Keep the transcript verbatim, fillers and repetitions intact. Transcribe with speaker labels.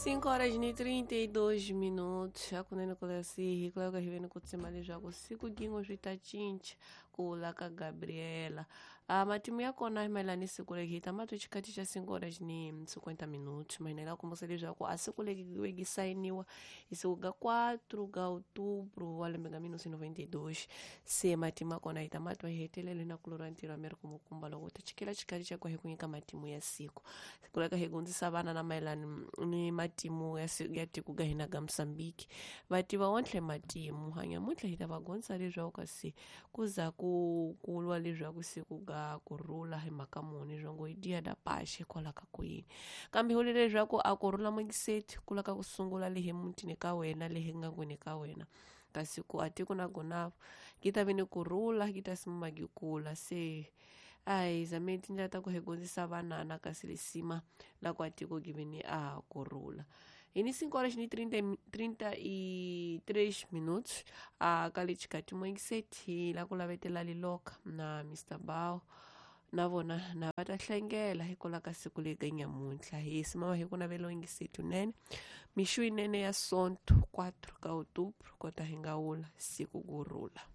Speaker 1: cinco horas e trinta e dois minutos. Akunene kulasi hikla ka hiveni kutsimali jwako siku gingo jwitatinchi kula ka Gabriela. A matimu yako na melani siku leki tamatu chikati cha cinco horas ni cinquenta minutos. Mas nela como se jwako a siku leki wegi sainiwa isiku ga quatro ga outubro wale mega minutos noventa e dois. Se matimu yako na itamatu hetelele na kulorantira mer como kumbalo wote chikila chikati cha kwa hikunyika matimu ya siku. Siku leka higunzi sabana na melani ni matimu ya tiku gahinaga Msambiki vati vaontle matimu hanya mutle hita vagonsa lezwa ukasi kuza ku kulwa lezwa kusiku ga kurula he makamuni jongo idia da pashe kola kakuini kambi huli lezwa ko akurula mwengiseti kula ka kusungula lehe mutine kawena lehe ngangwene kawena kasiku atiku na gonavu kita vini kurula kita simama gikula se ai zamenti njata kuhegonzisa vanana kasilisima la kwatiko giveni a kurula ini cinco horas ni trinta e três minutos a kalichikati mwengiseti la kulavetela liloka na mister Bao navona na vatahlengela hikola ka siku lega nyamuntlha hi simawa hi kuna velo ingiseti nene mishu inene ya sonto quatro ka outubro kota hingaula siku kurula